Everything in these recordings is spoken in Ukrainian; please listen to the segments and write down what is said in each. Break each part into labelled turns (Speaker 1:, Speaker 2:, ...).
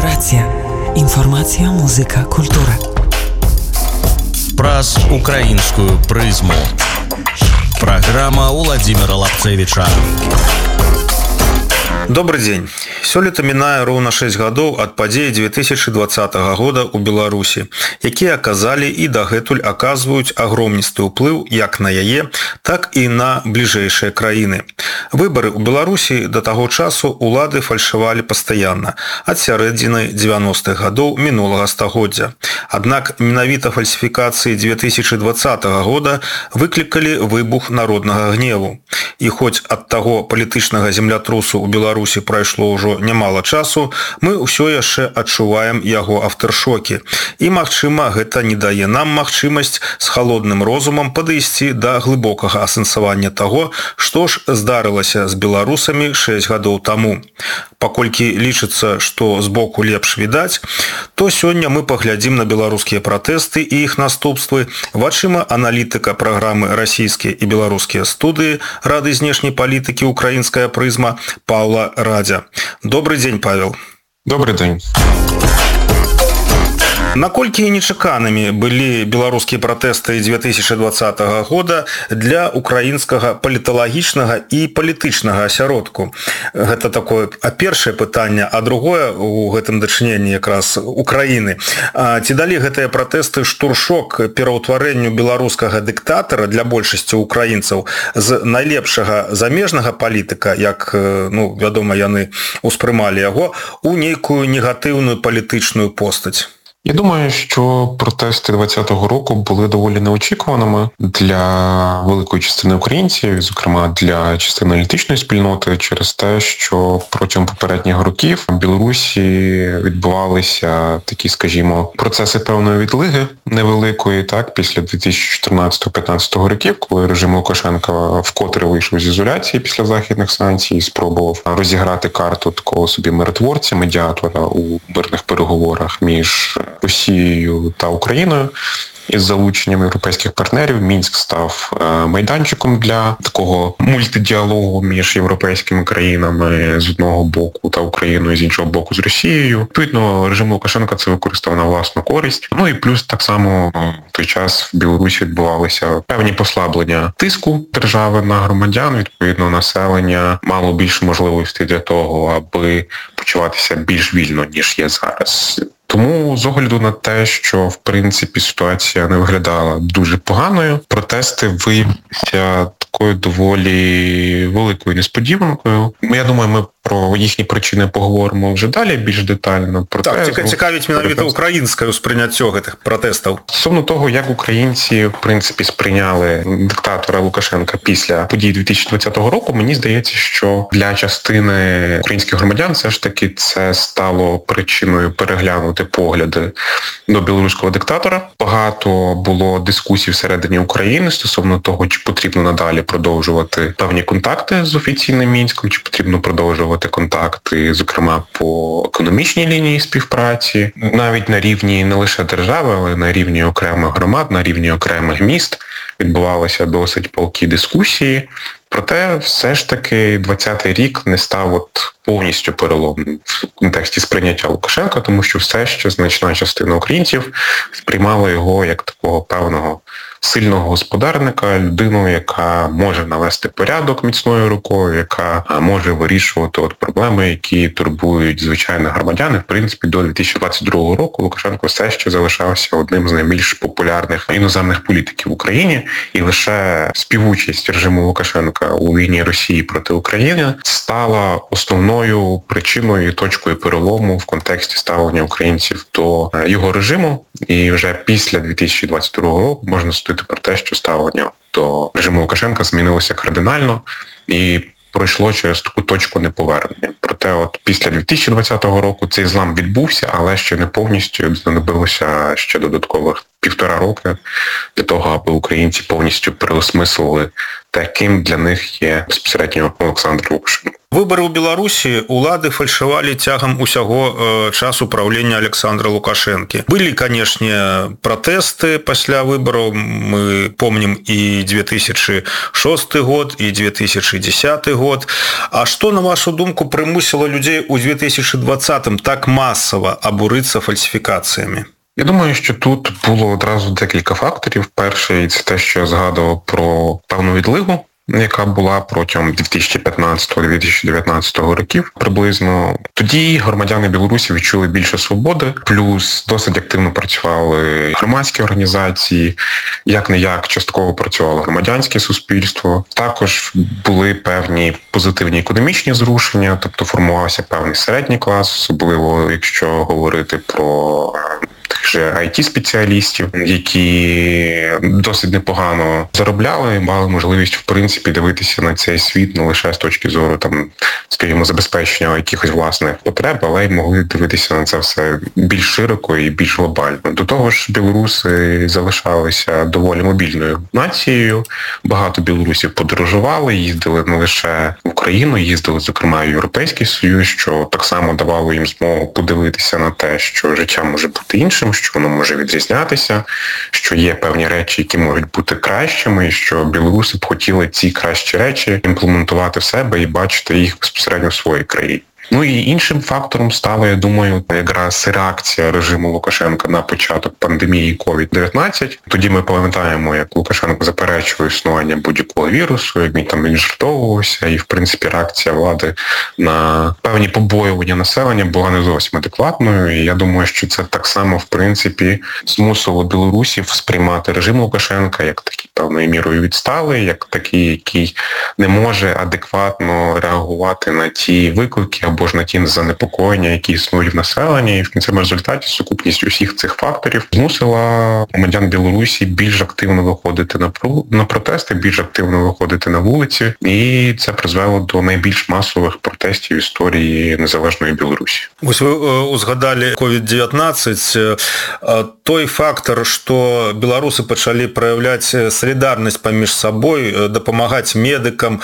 Speaker 1: Інспірація, інформація, музика, культура.
Speaker 2: Праз украинскую прызму. Программа Владимира Лапцевича.
Speaker 3: Добрый день. Сёлета мінае роўна 6 гадоў ад падзей 2020 года ў Беларусі, якія аказалі і дагэтуль аказваюць агромністы ўплыў як на яе, так і на бліжэйшыя краіны. Выбары ў Беларусі да таго часу улады фальшывалі пастаянна, ад сярэдзіны 90-х гадоў мінулага стагоддзя. Аднак менавіта фальсіфікацыі 2020 года выклікалі выбух народнага гневу. І хоць ад таго палітычнага землятрусу ў Беларусі прайшло ўжо нямала часу, мы ўсё яшчэ адчуваем яго афтэршокі. І, магчыма, гэта не дае нам магчымасць з халодным розумам падысці да глыбокага асэнсавання таго, што ж здарылася з беларусамі 6 гадоў таму. Паколькі лічыцца, што збоку лепш відаць, то сёння мы паглядзім на беларускія пратэсты і іх наступствы вачыма аналітыка праграмы «Расійскія і беларускія студыі» Рады знешняй палітыкі «Украінская прызма» Павла Радзя. Добрый день, Павел.
Speaker 4: Добрый день.
Speaker 3: Наколькі нечаканымі былі беларускія пратэсты 2020 года для украінскага паліталагічнага і палітычнага асяродку? Гэта такое першае пытанне, а другое у гэтым дачыненні якраз Украіны. Ці далі гэтыя пратэсты штуршок пераўтварэнню беларускага дыктатара для большасці украінцаў з найлепшага замежнага палітыка, як, вядома, яны ўспрымалі яго, у нейкую негатыўную палітычную постаць?
Speaker 4: Я думаю, що протести 2020 року були доволі неочікуваними для великої частини українців, зокрема для частини аналітичної спільноти, через те, що протягом попередніх років в Білорусі відбувалися такі, скажімо, процеси певної відлиги невеликої, так, після 2014-2015 років, коли режим Лукашенка вкотре вийшов з ізоляції після західних санкцій і спробував розіграти карту такого собі миротворця, медіатора у мирних переговорах між Росією та Україною. Із залученням європейських партнерів Мінськ став майданчиком для такого мультидіалогу між європейськими країнами з одного боку та Україною, з іншого боку з Росією. Відповідно, режим Лукашенка це використав на власну користь. І плюс так само в той час в Білорусі відбувалися певні послаблення тиску держави на громадян. Відповідно, населення мало більше можливостей для того, аби почуватися більш вільно, ніж є зараз. Тому з огляду на те, що, в принципі, ситуація не виглядала дуже поганою, протести виявилися такою доволі великою несподіванкою. Я думаю, ми про їхні причини поговоримо вже далі, більш детально.
Speaker 3: Так, цікавить менавіта українське сприйняття гэтых протестів.
Speaker 4: Стосовно того, як українці, в принципі, сприйняли диктатора Лукашенка після подій 2020 року, мені здається, що для частини українських громадян все ж таки це стало причиною переглянути погляди до білоруського диктатора. Багато було дискусій всередині України стосовно того, чи потрібно надалі продовжувати певні контакти з офіційним Мінськом, чи потрібно продовжувати контакти, зокрема, по економічній лінії співпраці, навіть на рівні не лише держави, але на рівні окремих громад, на рівні окремих міст відбувалися досить палкі дискусії. Проте все ж таки 20-й рік не став повністю переломним в контексті сприйняття Лукашенка, тому що все ще значна частина українців сприймала його як такого певного сильного господарника, людину, яка може навести порядок міцною рукою, яка може вирішувати проблеми, які турбують звичайних громадян. І, в принципі, до 2022 року Лукашенко все ще залишався одним з найбільш популярних іноземних політиків в Україні. І лише співучасть режиму Лукашенка у війні Росії проти України стала основною причиною і точкою перелому в контексті ставлення українців до його режиму. І вже після 2022 року можна судити про те, що ставлення до режиму Лукашенка змінилося кардинально і пройшло через таку точку неповернення. Проте після 2020 року цей злам відбувся, але ще не повністю, знадобилося ще додаткових 1,5 роки для того, аби українці повністю переосмислили те, ким для них є безпосередньо Олександр Лукашенко.
Speaker 3: Выбары ў Беларусі улады фальшавалі цягам усяго часу правлення Александра Лукашэнкі. Былі, канешне, пратэсты пасля выбараў. Мы помнім і 2006 год, і 2010 год. А што, на вашу думку, прымусіла людзей у 2020-м так масава абурыцца фальсіфікацыямі?
Speaker 4: Я думаю, що тут було одразу декілька факторів. Перший – це те, що я згадував про певну відлигу, яка була протягом 2015-2019 років приблизно. Тоді громадяни Білорусі відчули більше свободи, плюс досить активно працювали громадські організації, як-не-як частково працювало громадянське суспільство. Також були певні позитивні економічні зрушення, тобто формувався певний середній клас, особливо якщо говорити про тих же IT-спеціалістів, які досить непогано заробляли і мали можливість, в принципі, дивитися на цей світ не лише з точки зору, там, скажімо, забезпечення якихось власних потреб, але й могли дивитися на це все більш широко і більш глобально. До того ж, білоруси залишалися доволі мобільною нацією. Багато білорусів подорожували, їздили не лише в Україну, їздили, зокрема, в Європейський Союз, що так само давало їм змогу подивитися на те, що життя може бути іншим, що воно може відрізнятися, що є певні речі, які можуть бути кращими, і що білоруси б хотіли ці кращі речі імплементувати в себе і бачити їх безпосередньо в своїй країні. Ну і іншим фактором стала, я думаю, якраз реакція режиму Лукашенка на початок пандемії COVID-19. Тоді ми пам'ятаємо, як Лукашенко заперечував існування будь-якого вірусу, як він там віджартовувався, і, в принципі, реакція влади на певні побоювання населення була не зовсім адекватною. І я думаю, що це так само, в принципі, змусило білорусів сприймати режим Лукашенка як такий певною мірою відсталий, як такий, який не може адекватно реагувати на ті виклики або ж на ті занепокоєння, які існують в населенні. І в кінцевому результаті сукупність усіх цих факторів змусила громадян Білорусі більш активно виходити на протести, більш активно виходити на вулиці. І це призвело до найбільш масових протестів в історії незалежної Білорусі.
Speaker 3: Ось ви узгадали COVID-19. Той фактор, што беларусы пачалі праяўляць салідарнасць паміж сабой, дапамагаць медыкам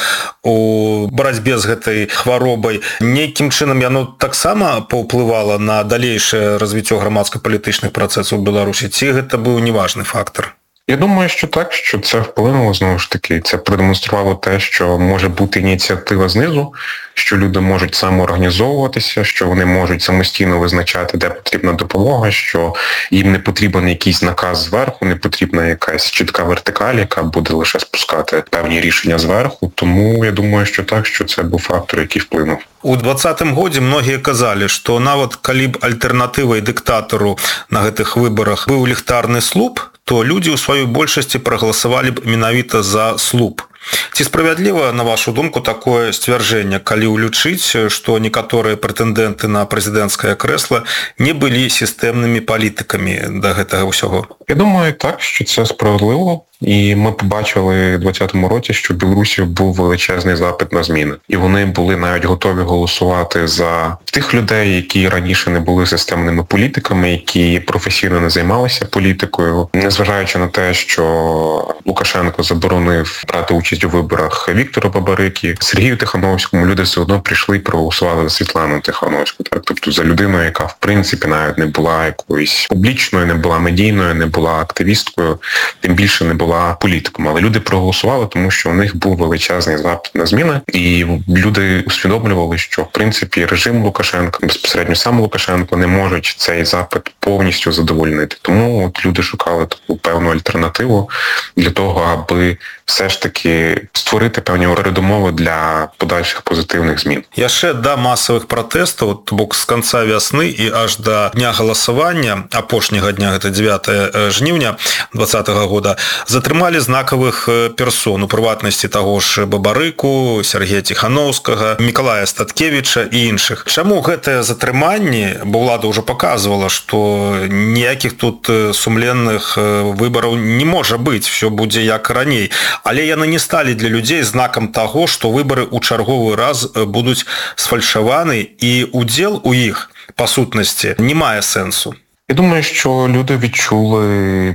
Speaker 3: у барацьбе з гэтай хваробай, нейкім чынам яно таксама паўплывала на далейшае развіццё грамадска-палітычных працэсаў у Беларусі, ці гэта быў неважны фактор?
Speaker 4: Я думаю, що так, що це вплинуло, знову ж таки, це продемонструвало те, що може бути ініціатива знизу, що люди можуть самоорганізовуватися, що вони можуть самостійно визначати, де потрібна допомога, що їм не потрібен якийсь наказ зверху, не потрібна якась чітка вертикаль, яка буде лише спускати певні рішення зверху. Тому я думаю, що так, що це був фактор, який вплинув.
Speaker 3: У 2020 годзе многія казалі, што нават калі б альтэрнатывай дыктатару на гэтых выбарах быў ліхтарны слуп, то людзі ў сваёй большасці прагаласавалі б менавіта за слуп. Ці справядліва, на вашу думку, такое сцвярджэнне, калі ўлічыць, што некаторыя прэтэндэнты на прэзідэнцкае крэсла не былі сістэмнымі палітыкамі да гэтага ўсяго?
Speaker 4: Я думаю, так, що це справедливо. І ми побачили в 2020 році, що в Білорусі був величезний запит на зміни. І вони були навіть готові голосувати за тих людей, які раніше не були системними політиками, які професійно не займалися політикою. Незважаючи на те, що Лукашенко заборонив брати участь у виборах Віктору Бабарикі, Сергію Тихановському, люди все одно прийшли і проголосували за Світлану Тихановську. Тобто за людину, яка в принципі навіть не була якоюсь публічною, не була медійною, не була активісткою, тим більше не була політиком. Але люди проголосували, тому що у них був величезний запит на зміни, і люди усвідомлювали, що в принципі режим Лукашенка, безпосередньо сам Лукашенко, не можуть цей запит повністю задовольнити. Тому от люди шукали таку певну альтернативу для того, аби все ж таки створити певні передумови для подальших позитивних змін.
Speaker 3: Яшчэ да масавых пратэстаў, то бок з канца вясны і аж да дня галасавання, апошняга дня, гэта 9 жніўня 2020 года, затрымалі знакавых персон, у прыватнасці таго ж Бабарыку, Сергея Тихановскага, Мікалая Статкевіча і іншых. Чаму гэтае затрыманне, бо ўлада ўжо паказвала, што ніякіх тут сумленных выбараў не можа быць, все будзе як раней. Але яны не сталі для людзей знакам таго, што выбары ў чарговы раз будуць сфальшаваны, і удзел у іх, па сутнасці, не мае сэнсу.
Speaker 4: Я думаю, що люди відчули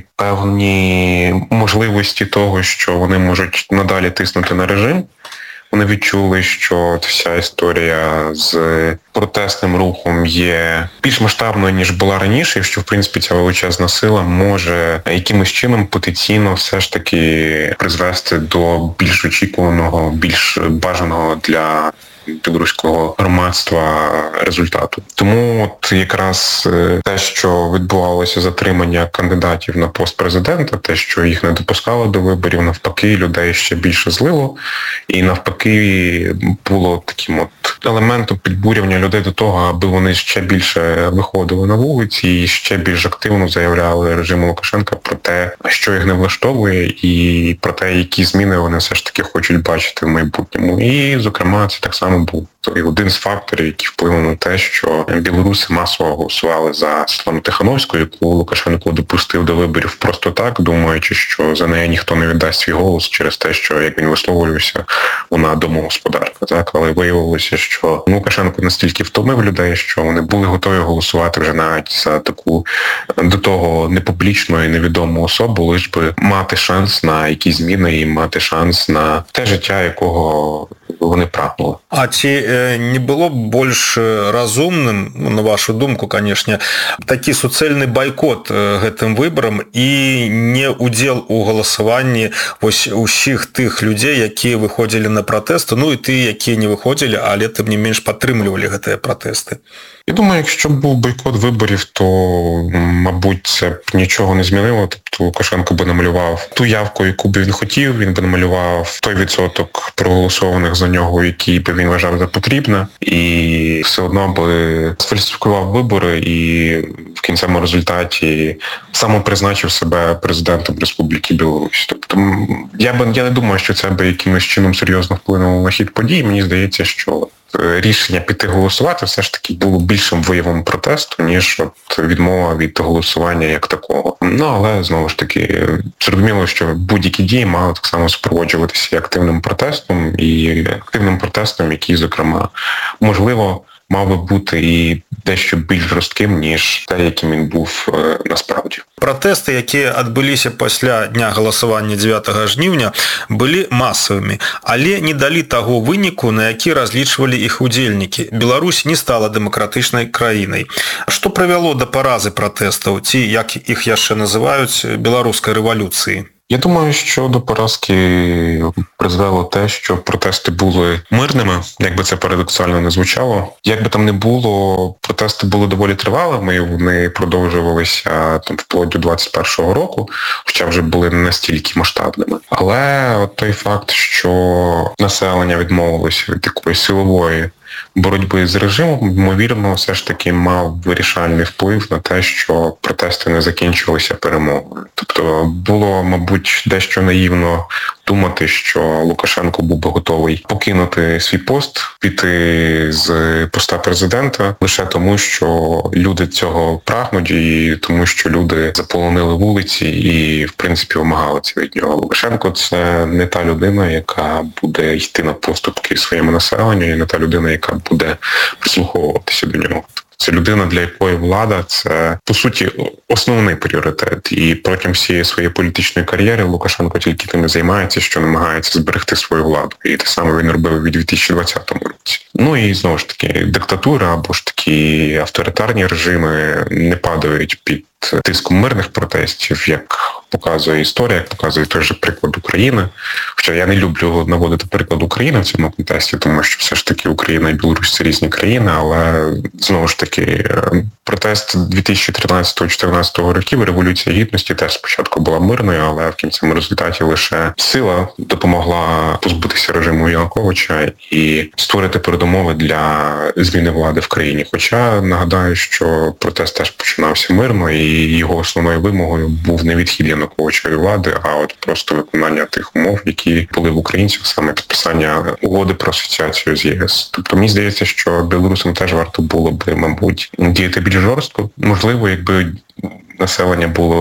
Speaker 4: певні можливості того, що вони можуть надалі тиснути на режим. Вони відчули, що вся історія з протестним рухом є більш масштабною, ніж була раніше, і що, в принципі, ця величезна сила може якимось чином потенційно все ж таки призвести до більш очікуваного, більш бажаного для білоруського громадства результату. Тому от якраз те, що відбувалося затримання кандидатів на пост президента, те, що їх не допускали до виборів, навпаки, людей ще більше злило, і навпаки було таким от елементом підбурювання людей до того, аби вони ще більше виходили на вулиці і ще більш активно заявляли режиму Лукашенка про те, що їх не влаштовує, і про те, які зміни вони все ж таки хочуть бачити в майбутньому. І, зокрема, це так само був один з факторів, який вплинув на те, що білоруси масово голосували за Світлану Тихановську, яку Лукашенко допустив до виборів просто так, думаючи, що за неї ніхто не віддасть свій голос через те, що, як він висловлювався, вона домогосподарка. Так? Але виявилося, що Лукашенко настільки втомив людей, що вони були готові голосувати вже навіть за таку до того непублічну і невідому особу, лиш би мати шанс на якісь зміни і мати шанс на те життя, якого вони прагнули.
Speaker 3: А ці не было больш разумным, на вашу думку, конечно, такі суцэльны байкот гэтым выбарам і не удзел у галасаванні вось усіх тых людзей, якія выходзілі на пратэсты, ну і тыя, якія не выходзілі, але тым не менш падтрымлівалі гэтыя пратэсты?
Speaker 4: Я думаю, якщо б був бойкот виборів, то, мабуть, це б нічого не змінило. Тобто Лукашенко би намалював ту явку, яку б він хотів, він би намалював той відсоток проголосованих за нього, який би він вважав за потрібне, і все одно би сфальсифікував вибори і в кінцевому результаті самопризначив себе президентом Республіки Білорусь. Тобто я не думаю, що це би якимось чином серйозно вплинуло на хід подій. Мені здається, що рішення піти голосувати все ж таки було більшим виявом протесту, ніж от відмова від голосування як такого. Ну, але, знову ж таки, зрозуміло, що будь-які дії мали так само супроводжуватися і активним протестом, який, зокрема, можливо, мав би бути і дещо більш жорстким, ніж те, яким він був насправді.
Speaker 3: Пратэсты, якія адбыліся пасля дня галасавання 9 жніўня, былі масавымі, але не далі таго выніку, на які разлічвалі іх удзельнікі. Беларусь не стала дэмакратычнай краінай. Што прывяло да паразы пратэстаў, ці, як іх яшчэ называюць, беларускай рэвалюцыі?
Speaker 4: Я думаю, що до поразки призвело те, що протести були мирними, як би це парадоксально не звучало. Як би там не було, протести були доволі тривалими, вони продовжувалися там вплоть до 21-го року, хоча вже були не настільки масштабними. Але от той факт, що населення відмовилося від якоїсь силової боротьби з режимом, ймовірно, все ж таки мав вирішальний вплив на те, що протести не закінчилися перемогою. Тобто було, мабуть, дещо наївно думати, що Лукашенко був би готовий покинути свій пост, піти з поста президента лише тому, що люди цього прагнуть і тому, що люди заполонили вулиці і, в принципі, вимагали це від нього. Лукашенко – це не та людина, яка буде йти на поступки своєму населенню, і не та людина, яка буде прислуховуватися до нього. Це людина, для якої влада – це, по суті, основний пріоритет. І протягом всієї своєї політичної кар'єри Лукашенко тільки тим і займається, що намагається зберегти свою владу. І те саме він робив у 2020 році. Ну і, знову ж таки, диктатура або ж такі авторитарні режими не падають під тиском мирних протестів, як показує історія, як показує той же приклад України. Хоча я не люблю наводити приклад України в цьому контексті, тому що все ж таки Україна і Білорусь – це різні країни, але, знову ж таки, протест 2013-2014 років, Революція Гідності теж спочатку була мирною, але в кінцевому результаті лише сила допомогла позбутися режиму Януковича і створити передумови для зміни влади в країні. Хоча, нагадаю, що протест теж починався мирно, і його основною вимогою був не відхід Януковича від влади, а от просто виконання тих умов, які були в українців, саме підписання угоди про асоціацію з ЄС. Тобто мені здається, що білорусам теж варто було би, мабуть, діяти більш жорстко. Можливо, якби населення було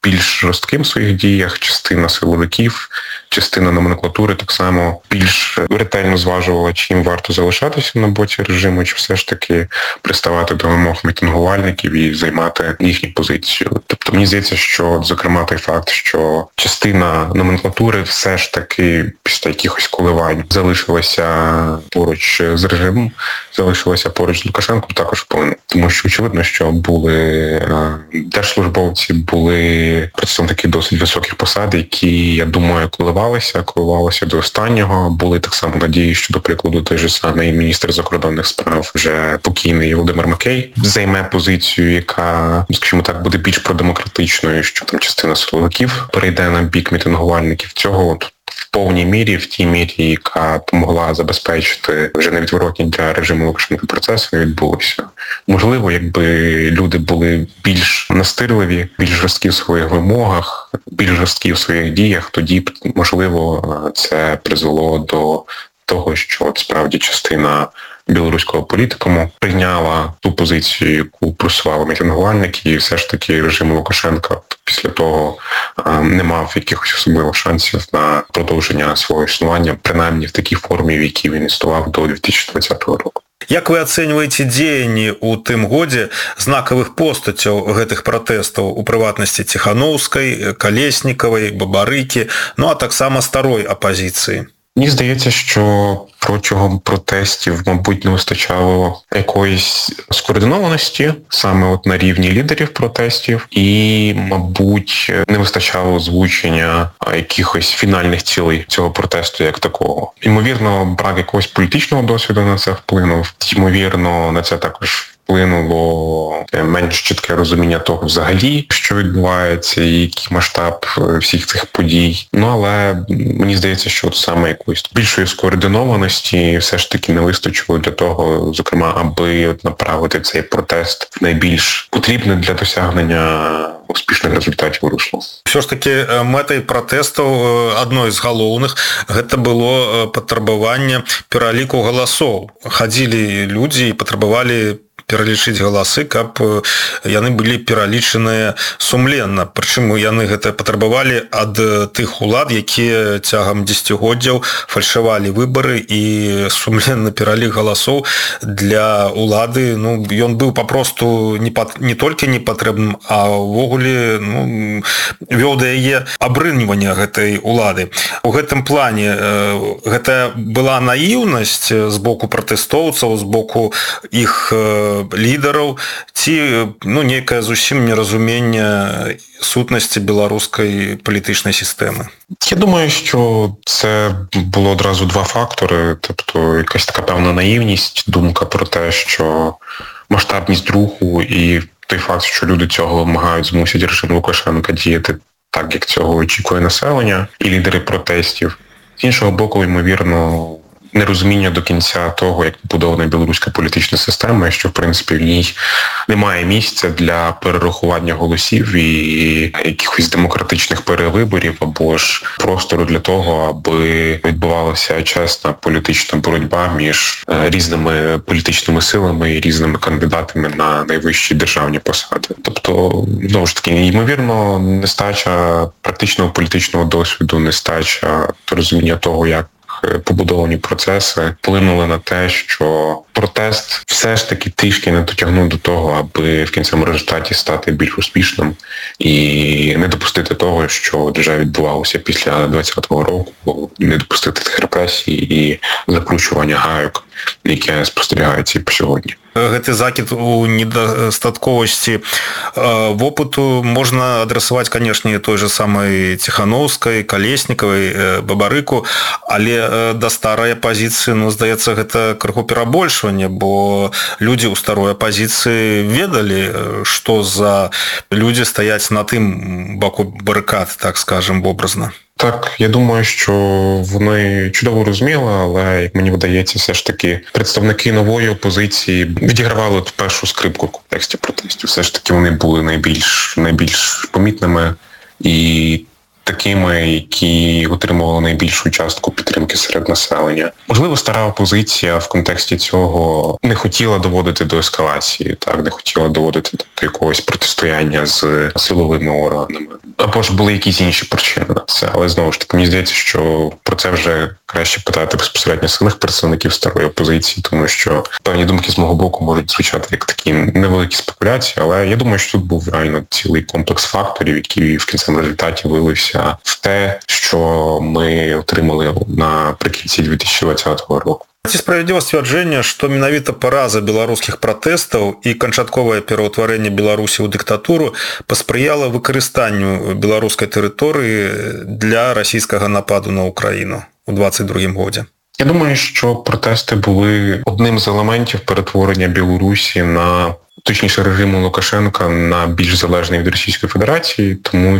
Speaker 4: більш жорстким в своїх діях, частина силовиків, частина номенклатури так само більш ретельно зважувала, чи їм варто залишатися на боці режиму, чи все ж таки приставати до вимог мітингувальників і займати їхню позицію. Тобто мені здається, що, зокрема, той факт, що частина номенклатури все ж таки після якихось коливань залишилася поруч з режимом, залишилася поруч з Лукашенком, також вплине. Тому що очевидно, що були держслужбовці, були представники досить високих посад, які, я думаю, коливалися до останнього. Були так само надії, що, до прикладу, той же самий міністр закордонних справ, вже покійний Володимир Макей, займе позицію, яка, скажімо так, буде більш продемократичною, що там частина силовиків перейде на бік мітингувальників. Цього в повній мірі, в тій мірі, яка помогла забезпечити вже невідворотні для режиму Лукашенка процеси, не відбулося. Можливо, якби люди були більш настирливі, більш жорсткі в своїх вимогах, більш жорсткі в своїх діях, тоді б, можливо, це призвело до того, що справді частина білоруського політикуму прийняла ту позицію, яку просували мітингувальники, і все ж таки режим Лукашенка після того не мав якихось особливих шансів на продовження свого існування, принаймні в такій формі, в якій він існував до 2020 року.
Speaker 3: Як вы ацэньваеце дзеянні ў тым годзе знакавых постацяў гэтых пратэстаў, у прыватнасці Ціхановскай, Калеснікавай, Бабарыкі, ну а таксама старой апазіцыі?
Speaker 4: Мені здається, що протягом протестів, мабуть, не вистачало якоїсь скоординованості саме от на рівні лідерів протестів і, мабуть, не вистачало озвучення якихось фінальних цілей цього протесту як такого. Ймовірно, брак якогось політичного досвіду на це вплинув. Ймовірно, на це також вплинуло менш чітке розуміння того взагалі, що відбувається і який масштаб всіх цих подій. Ну, але мені здається, що от саме якоїсь більшої скоординованості все ж таки не вистачило для того, зокрема, аби направити цей протест в найбільш потрібне для досягнення успішных результатів русло.
Speaker 3: Все ж таки мэтай пратэстаў адной з галоўных гэта было патрабаванне пераліку галасоў. Хадзілі людзі і патрабавалі пералічыць галасы, каб яны былі пералічаныя сумленна. Прычым яны гэта патрабавалі ад тых улад, якія цягам дзесяцігоддзяў фальшавалі выбары, і сумленны пералік галасоў для улады, ну, ён быў папросту не толькі непатрэбным, а ўвогуле вёў да яе абрыньвання гэтай улады. У гэтым плане гэта была наіўнасць з боку пратэстоўцаў, з боку іх лідараў, ці нейкае зусім неразуменне сутнасці беларускай політичної системи?
Speaker 4: Я думаю, що це було одразу два фактори. Тобто якась така певна наївність, думка про те, що масштабність руху і той факт, що люди цього вимагають, змусять режим Лукашенка діяти так, як цього очікує населення і лідери протестів. З іншого боку, ймовірно, нерозуміння до кінця того, як побудована білоруська політична система, що, в принципі, в ній немає місця для перерахування голосів і якихось демократичних перевиборів, або ж простору для того, аби відбувалася чесна політична боротьба між різними політичними силами і різними кандидатами на найвищі державні посади. Тобто, знову ж таки, ймовірно, нестача практичного політичного досвіду, нестача розуміння того, як побудовані процеси вплинули на те, що протест все ж таки трішки не дотягнув до того, аби в кінцевому результаті стати більш успішним і не допустити того, що вже відбувалося після 2020 року, не допустити тих репресій і закручування гайок, яке спостерігається і по сьогодні.
Speaker 3: Гэты закид у недостатковости вопыту можно адресовать, конечно, той же самой Тихановской, Колесниковой, Бабарыку, але до старой оппозиции, здаецца, гэта крыху перабольшванне, бо люди у старой оппозиции ведали, что за люди стаяць на тым баку барыкад, так скажем, образно.
Speaker 4: Так, я думаю, що вони чудово розуміли, але, як мені видається, все ж таки представники нової опозиції відігравали першу скрипку в контексті протестів. Все ж таки вони були найбільш помітними і такими, які отримували найбільшу частку підтримки серед населення. Можливо, стара опозиція в контексті цього не хотіла доводити до ескалації, так, не хотіла доводити до якогось протистояння з силовими органами. Або ж були якісь інші причини на це. Але, знову ж таки, мені здається, що про це вже краще питати безпосередньо самих представників старої опозиції, тому що певні думки з мого боку можуть звучати як такі невеликі спекуляції, але я думаю, що тут був реально цілий комплекс факторів, який в кінцевому результаті вилився в те, що ми отримали наприкінці 2020 року.
Speaker 3: Ці справедливе сцвярджэнне, што менавіта параза беларускіх пратэстаў і канчатковае пераўтварэнне Беларусі ў дыктатуру паспрыяла выкарыстанню беларускай тэрыторыі для расійскага нападу на Україну у 2022 годзе.
Speaker 4: Я думаю, що протести були одним з елементів перетворення Білорусі на, точніше, режиму Лукашенка на більш залежний від Російської Федерації, тому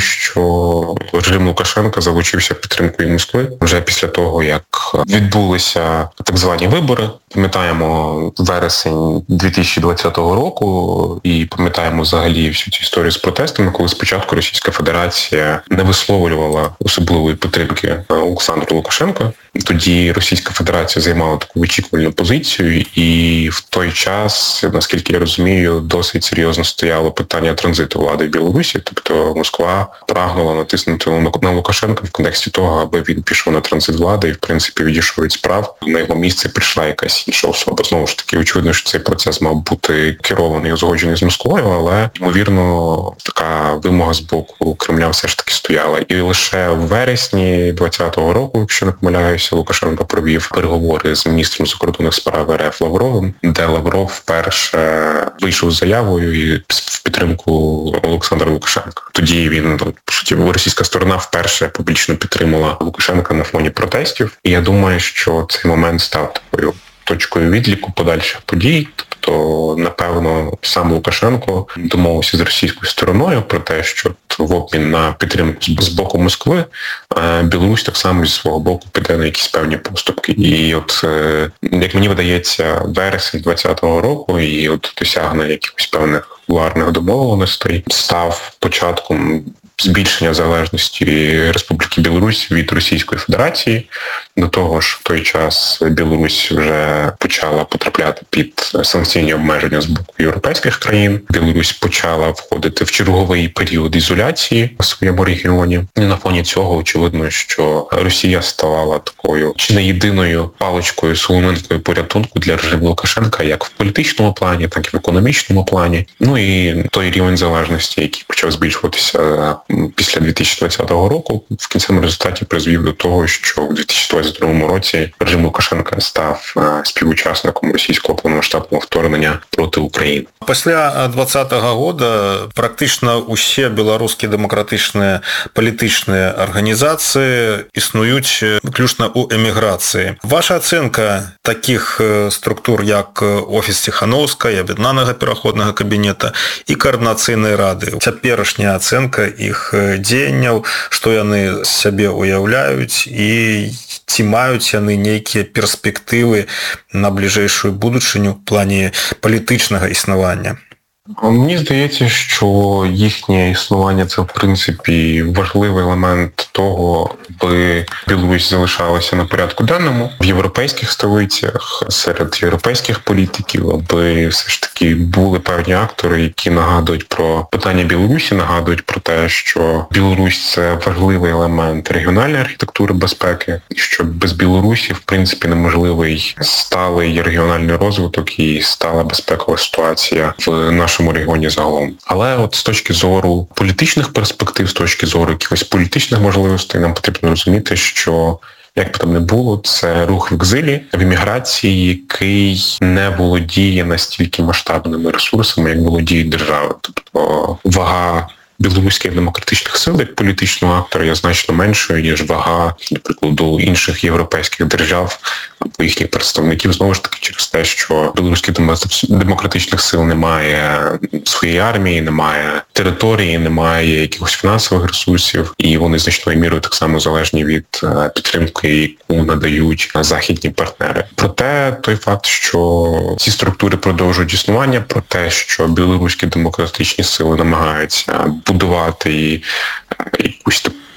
Speaker 4: що режим Лукашенка залучився підтримкою Москви вже після того, як відбулися так звані вибори. Пам'ятаємо вересень 2020 року і пам'ятаємо взагалі всю цю історію з протестами, коли спочатку Російська Федерація не висловлювала особливої підтримки Олександру Лукашенка. Тоді Російська Федерація займала таку вичікувальну позицію, і в той час, наскільки я розумію, досить серйозно стояло питання транзиту влади в Білорусі. Тобто Москва прагнула натиснути на Лукашенка в контексті того, аби він пішов на транзит влади і, в принципі, відійшов від справ. На його місце прийшла якась інша особа. Знову ж таки, очевидно, що цей процес мав бути керований і узгоджений з Москвою, але, ймовірно, така вимога з боку Кремля все ж таки стояла. І лише в вересні 2020 року, якщо не помиляюся, Лукашенко провів переговори з міністром закордонних справ РФ Лавровим, де Лавров вперше вийшов з заявою і в підтримку Олександра Лукашенка. Тоді він, по суті, російська сторона вперше публічно підтримала Лукашенка на фоні протестів. І я думаю, що цей момент став такою точкою відліку подальших подій. Тобто, напевно, сам Лукашенко домовився з російською стороною про те, що в обмін на підтримку з боку Москви Білорусь так само зі свого боку піде на якісь певні поступки. І от, як мені видається, вересень 2020 року і от досягнення якихось певних кулуарних домовленостей став початком збільшення залежності Республіки Білорусь від Російської Федерації. До того ж, в той час Білорусь вже почала потрапляти під санкційні обмеження з боку європейських країн. Білорусь почала входити в черговий період ізоляції в своєму регіоні. І на фоні цього очевидно, що Росія ставала такою чи не єдиною паличкою, соломинкою порятунку для режиму Лукашенка, як в політичному плані, так і в економічному плані. Ну і той рівень залежності, який почав збільшуватися після 2020 року, в кінцевому результаті призвів до того, що в 2022 році режим Лукашенка став співучасником російського повномасштабного вторгнення проти України.
Speaker 3: Пасля 2020 года практычна ўсе беларускія дэмакратычныя палітычныя арганізацыі існуюць выключна ў эміграцыі. Ваша ацэнка такіх структур, як Офіс Ціхановскай, Аб'яднанага пераходнага кабінета і Каардынацыйнай рады. Цяперашняя ацэнка іх дзеянняў, што яны сябе уяўляюць і ці маюць яны нейкія перспектывы на бліжэйшую будучыню в плані палітычнага існавання?
Speaker 4: Мені здається, що їхнє існування – це, в принципі, важливий елемент того, аби Білорусь залишалася на порядку денному в європейських столицях, серед європейських політиків, аби все ж таки були певні актори, які нагадують про питання Білорусі, нагадують про те, що Білорусь – це важливий елемент регіональної архітектури безпеки, що без Білорусі, в принципі, неможливий сталий регіональний розвиток і стала безпекова ситуація в нашому регіоні загалом. Але от з точки зору політичних перспектив, з точки зору якихось політичних можливостей, нам потрібно розуміти, що як би там не було, це рух в екзилі, в еміграції, який не володіє настільки масштабними ресурсами, як володіють держави. Тобто вага білоруських демократичних сил як політичного актора є значно меншою, ніж вага, наприклад, до інших європейських держав або їхніх представників, знову ж таки через те, що білоруських демократичних сил немає своєї армії, немає території, немає якихось фінансових ресурсів, і вони значною мірою так само залежні від підтримки, яку надають західні партнери. Проте той факт, що ці структури продовжують існування, про те, що білоруські демократичні сили намагаються будувати якусь таку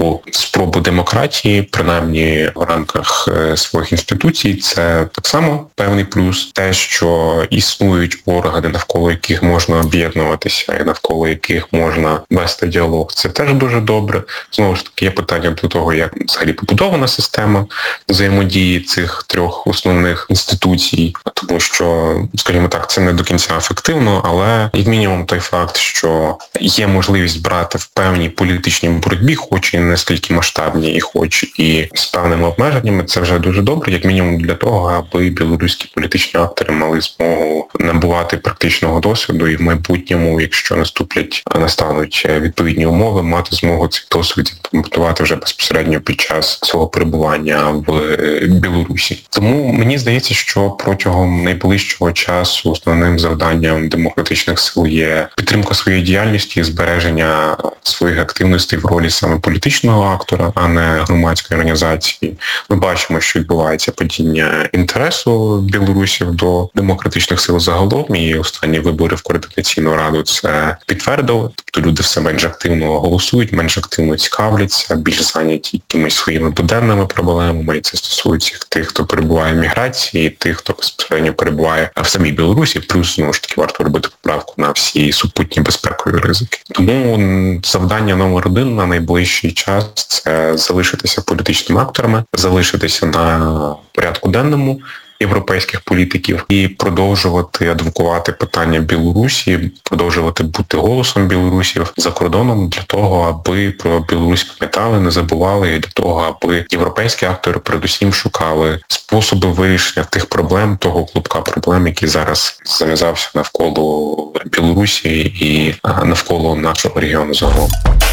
Speaker 4: будь-яку спробу демократії, принаймні в рамках своїх інституцій, це так само певний плюс. Те, що існують органи, навколо яких можна об'єднуватися і навколо яких можна вести діалог, це теж дуже добре. Знову ж таки, є питання до того, як взагалі побудована система взаємодії цих трьох основних інституцій, тому що, скажімо так, це не до кінця ефективно, але як мінімум той факт, що є можливість брати в певній політичній боротьбі, хоч і не стільки масштабні, і хоч і з певними обмеженнями, це вже дуже добре, як мінімум для того, аби білоруські політичні актори мали змогу набувати практичного досвіду і в майбутньому, якщо настануть відповідні умови, мати змогу цей досвід імплементувати вже безпосередньо під час свого перебування в Білорусі. Тому мені здається, що протягом найближчого часу основним завданням демократичних сил є підтримка своєї діяльності і збереження своїх активностей в ролі саме політичного актора, а не громадської організації. Ми бачимо, що відбувається падіння інтересу білорусів до демократичних сил загалом, і останні вибори в Координаційну раду це підтвердили. Тобто люди все менш активно голосують, менш активно цікавляться, більш зайняті якимись своїми буденними проблемами, і це стосується тих, хто перебуває в міграції, тих, хто безпосередньо перебуває в самій Білорусі, плюс, знову ж таки, варто робити поправку на всі супутні безпекові ризики. Тому завдання номер 1 на найближчий час – це залишитися політичними акторами, залишитися на порядку денному європейських політиків і продовжувати адвокувати питання Білорусі, продовжувати бути голосом білорусів за кордоном для того, аби про Білорусь пам'ятали, не забували, і для того, аби європейські актори передусім шукали способи вирішення тих проблем, того клубка проблем, який зараз зав'язався навколо Білорусі і навколо нашого регіону загалом.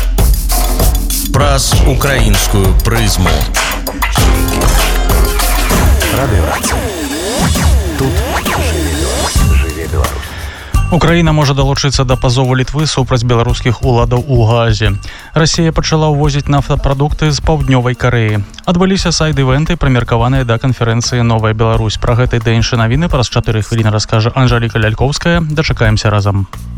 Speaker 2: Праз українську призму.
Speaker 1: Радыёрацыя. Тут жыве Беларусь.
Speaker 5: Украіна можа далучыцца да пазову Літвы супраць беларускіх уладаў у Газе. Расія пачала ўвозіць нафтапрадукты з паўднёвай Карэі. Адбыліся сайд-івенты, прымеркаваныя да канферэнцыі «Новая Беларусь». Пра гэта і да іншыя навіны праз 4 хвіліны раскажа Анжэліка Лялькоўская. Дачакаемся разам.